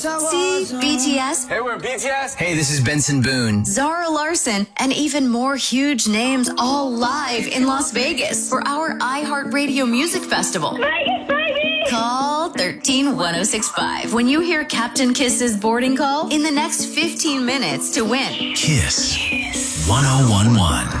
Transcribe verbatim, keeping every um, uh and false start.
See, B T S. Hey, we're B T S. Hey, this is Benson Boone. Zara Larson, and even more huge names all live in Las Vegas for our iHeartRadio Music Festival. Vegas, baby! Call thirteen one oh six five when you hear Captain Kiss's boarding call in the next fifteen minutes to win. Kiss. Kiss. one oh one one.